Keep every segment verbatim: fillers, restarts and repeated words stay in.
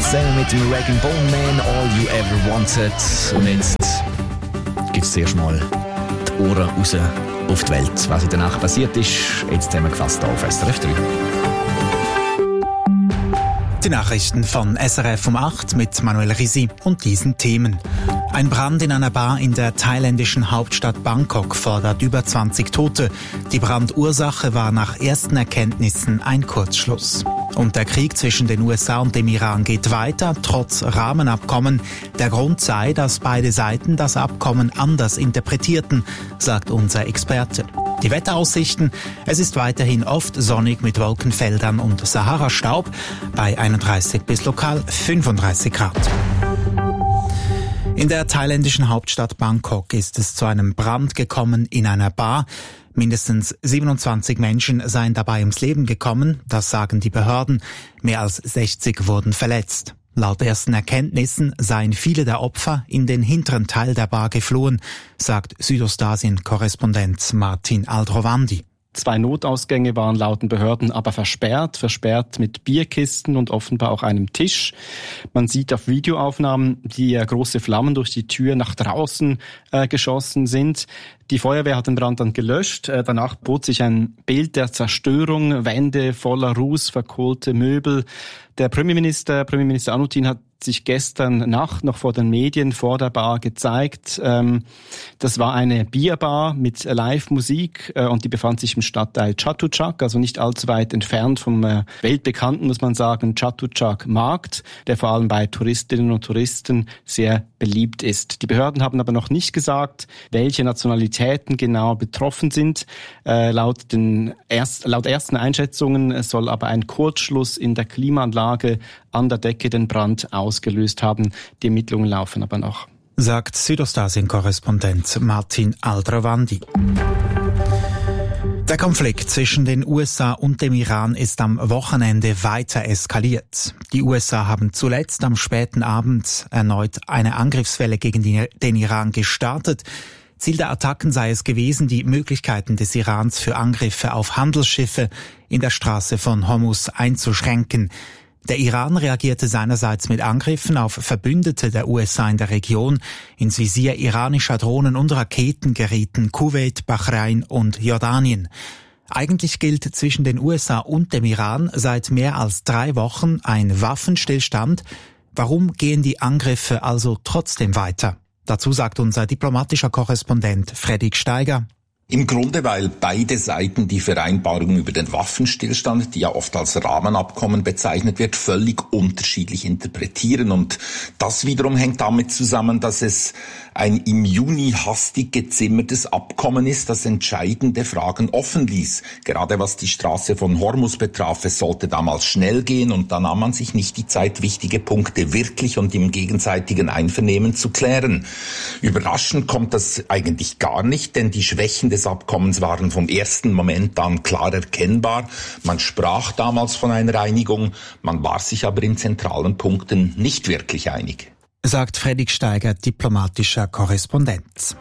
zusammen mit dem Rag and Bone Man, All You Ever Wanted. Und jetzt gibt es zuerst mal die Ohren raus auf die Welt. Was in der Nacht passiert ist, jetzt zusammengefasst auf S R F drei. Die Nachrichten von S R F um acht mit Manuel Risi und diesen Themen. Ein Brand in einer Bar in der thailändischen Hauptstadt Bangkok fordert über zwanzig Tote. Die Brandursache war nach ersten Erkenntnissen ein Kurzschluss. Und der Krieg zwischen den U S A und dem Iran geht weiter, trotz Rahmenabkommen. Der Grund sei, dass beide Seiten das Abkommen anders interpretierten, sagt unser Experte. Die Wetteraussichten: Es ist weiterhin oft sonnig mit Wolkenfeldern und Sahara-Staub bei einunddreißig bis lokal fünfunddreißig Grad. In der thailändischen Hauptstadt Bangkok ist es zu einem Brand gekommen in einer Bar. Mindestens siebenundzwanzig Menschen seien dabei ums Leben gekommen, das sagen die Behörden. Mehr als sechzig wurden verletzt. Laut ersten Erkenntnissen seien viele der Opfer in den hinteren Teil der Bar geflohen, sagt Südostasien-Korrespondent Martin Aldrovandi. Zwei Notausgänge waren laut den Behörden aber versperrt, versperrt mit Bierkisten und offenbar auch einem Tisch. Man sieht auf Videoaufnahmen, wie äh, große Flammen durch die Tür nach draußen äh, geschossen sind. Die Feuerwehr hat den Brand dann gelöscht. Äh, danach bot sich ein Bild der Zerstörung, Wände voller Ruß, verkohlte Möbel. Der Premierminister, Premierminister Anutin hat sich gestern Nacht noch vor den Medien vor der Bar gezeigt. Ähm, das war eine Bierbar mit Live-Musik äh, und die befand sich im Stadtteil Chatuchak, also nicht allzu weit entfernt vom äh, weltbekannten, muss man sagen, Chatuchak-Markt, der vor allem bei Touristinnen und Touristen sehr beliebt ist. Die Behörden haben aber noch nicht gesagt, welche Nationalitäten genau betroffen sind. Äh, laut, den erst, laut ersten Einschätzungen soll aber ein Kurzschluss in der Klimaanlage an der Decke den Brand ausgelöst haben. Die Ermittlungen laufen aber noch. Sagt Südostasien-Korrespondent Martin Aldrovandi. Der Konflikt zwischen den U S A und dem Iran ist am Wochenende weiter eskaliert. Die U S A haben zuletzt am späten Abend erneut eine Angriffswelle gegen den Iran gestartet. Ziel der Attacken sei es gewesen, die Möglichkeiten des Irans für Angriffe auf Handelsschiffe in der Straße von Hormuz einzuschränken. Der Iran reagierte seinerseits mit Angriffen auf Verbündete der U S A in der Region. Ins Visier iranischer Drohnen und Raketen gerieten Kuwait, Bahrain und Jordanien. Eigentlich gilt zwischen den U S A und dem Iran seit mehr als drei Wochen ein Waffenstillstand. Warum gehen die Angriffe also trotzdem weiter? Dazu sagt unser diplomatischer Korrespondent Fredrik Steiger. Im Grunde, weil beide Seiten die Vereinbarung über den Waffenstillstand, die ja oft als Rahmenabkommen bezeichnet wird, völlig unterschiedlich interpretieren. Und das wiederum hängt damit zusammen, dass es ein im Juni hastig gezimmertes Abkommen ist, das entscheidende Fragen offen ließ. Gerade was die Straße von Hormuz betraf, es sollte damals schnell gehen und da nahm man sich nicht die Zeit, wichtige Punkte wirklich und im gegenseitigen Einvernehmen zu klären. Überraschend kommt das eigentlich gar nicht, denn die Schwächen des Abkommens waren vom ersten Moment an klar erkennbar. Man sprach damals von einer Einigung, man war sich aber in zentralen Punkten nicht wirklich einig. Sagt Fredrik Steiger, diplomatischer Korrespondent.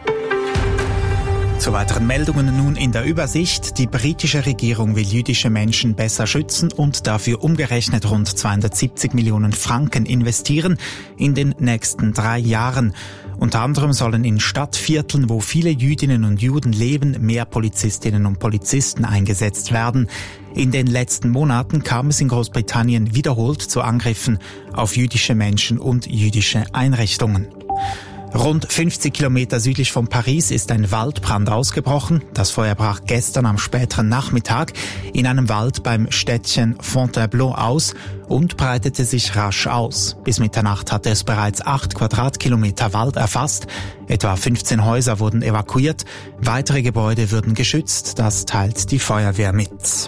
Zu weiteren Meldungen nun in der Übersicht. Die britische Regierung will jüdische Menschen besser schützen und dafür umgerechnet rund zweihundertsiebzig Millionen Franken investieren in den nächsten drei Jahren. Unter anderem sollen in Stadtvierteln, wo viele Jüdinnen und Juden leben, mehr Polizistinnen und Polizisten eingesetzt werden. In den letzten Monaten kam es in Großbritannien wiederholt zu Angriffen auf jüdische Menschen und jüdische Einrichtungen. Rund fünfzig Kilometer südlich von Paris ist ein Waldbrand ausgebrochen. Das Feuer brach gestern am späteren Nachmittag in einem Wald beim Städtchen Fontainebleau aus und breitete sich rasch aus. Bis Mitternacht hatte es bereits acht Quadratkilometer Wald erfasst. Etwa fünfzehn Häuser wurden evakuiert. Weitere Gebäude würden geschützt. Das teilt die Feuerwehr mit.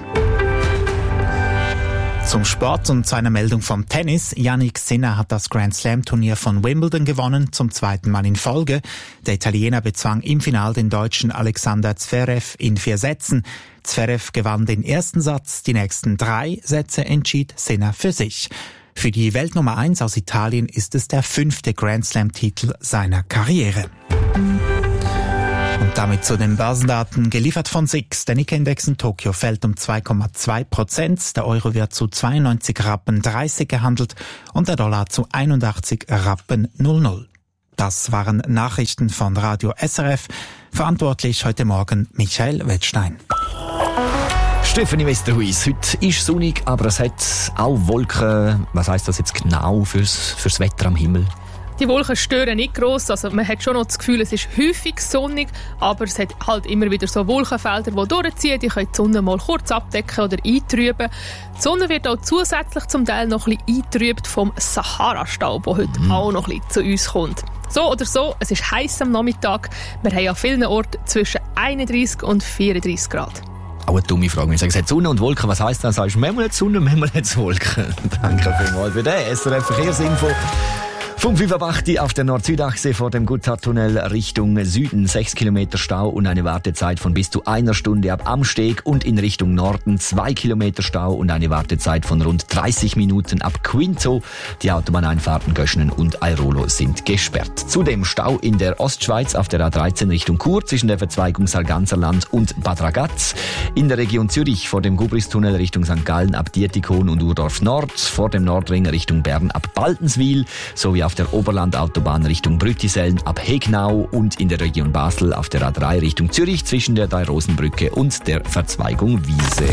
Zum Sport und zu einer Meldung vom Tennis. Jannik Sinner hat das Grand Slam Turnier von Wimbledon gewonnen, zum zweiten Mal in Folge. Der Italiener bezwang im Finale den Deutschen Alexander Zverev in vier Sätzen. Zverev gewann den ersten Satz, die nächsten drei Sätze entschied Sinner für sich. Für die Weltnummer eins aus Italien ist es der fünfte Grand Slam Titel seiner Karriere. Und damit zu den Börsendaten, geliefert von S I X. Der Nikkei-Index in Tokio fällt um zwei Komma zwei Prozent. Der Euro wird zu zweiundneunzig Rappen dreißig gehandelt und der Dollar zu einundachtzig Rappen null null. Das waren Nachrichten von Radio S R F. Verantwortlich heute Morgen Michael Wettstein. Stefanie Westerhuis, heute ist sonnig, aber es hat auch Wolken. Was heisst das jetzt genau fürs, fürs Wetter am Himmel? Die Wolken stören nicht gross, also man hat schon noch das Gefühl, es ist häufig sonnig, aber es hat halt immer wieder so Wolkenfelder, die durchziehen, die können die Sonne mal kurz abdecken oder eintrüben. Die Sonne wird auch zusätzlich zum Teil noch ein bisschen eintrübt vom Sahara-Staub, der heute mhm. auch noch ein bisschen zu uns kommt. So oder so, es ist heiß am Nachmittag. Wir haben an vielen Orten zwischen einunddreissig und vierunddreissig Grad. Auch eine dumme Frage. Wenn ich sage, es hat Sonne und Wolken, was heisst das? Sagst du, manchmal hat es Sonne, manchmal hat es Wolken. Danke vielmals für den S R F Verkehrsinfo. Vom fünf Uhr acht auf der Nord-Süd-Achse vor dem Gotthardtunnel Richtung Süden sechs Kilometer Stau und eine Wartezeit von bis zu einer Stunde ab Amsteg und in Richtung Norden zwei Kilometer Stau und eine Wartezeit von rund dreißig Minuten ab Quinto. Die Autobahneinfahrten Göschenen und Airolo sind gesperrt. Zudem Stau in der Ostschweiz auf der A dreizehn Richtung Chur zwischen der Verzweigung Sarganserland und Bad Ragaz. In der Region Zürich vor dem Gubristunnel Richtung Sankt Gallen ab Dietikon und Urdorf Nord. Vor dem Nordring Richtung Bern ab Baltenswil sowie auf der Oberlandautobahn Richtung Brüttisellen ab Hegnau und in der Region Basel auf der A drei Richtung Zürich zwischen der Drei-Rosen-Brücke und der Verzweigung Wiese.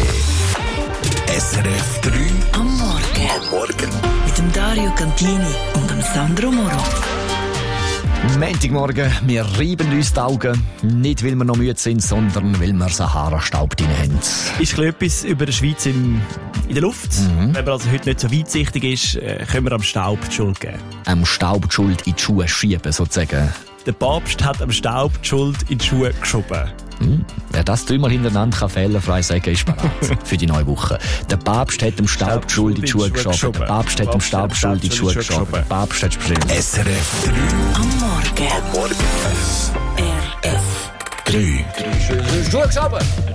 S R F drei am Morgen. Am Morgen. Mit dem Dario Cantini und dem Sandro Moro. Montagmorgen, wir reiben uns die Augen. Nicht, weil wir noch müde sind, sondern weil wir Sahara-Staub drin haben. Ist etwas über der Schweiz im, in der Luft? Mhm. Wenn man also heute nicht so weitsichtig ist, können wir am Staub die Schuld geben. Am Staub die Schuld in die Schuhe schieben, sozusagen. Der Papst hat am Staub die Schuld in die Schuhe geschoben. Hm. Wer das dreimal hintereinander kann fehlerfrei sagen, ist bereit für die neue Woche. Der Papst hat dem Staub die Schuld in die Schuhe geschoben. Der Papst hat dem Staub die Schuld in die Schuhe geschoben. Der Papst hat es bestimmt. S R F drei am Morgen. Am Morgen. S R F drei. Schuhe geschoben!